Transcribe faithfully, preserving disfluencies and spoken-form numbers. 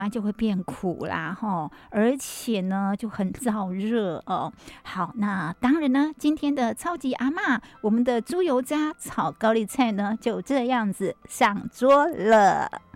啊就会变苦啦齁，而且呢就很燥热哦。好，那当然呢，今天的超级阿嬷，我们的猪油渣炒高丽菜呢就这样子上桌了。